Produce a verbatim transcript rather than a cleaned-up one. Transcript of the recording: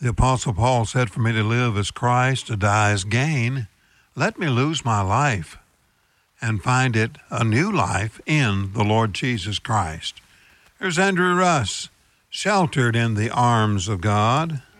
The Apostle Paul said, "For me to live is Christ, to die is gain. Let me lose my life and find it a new life in the Lord Jesus Christ." Here's Andrew Russ, "Sheltered in the Arms of God."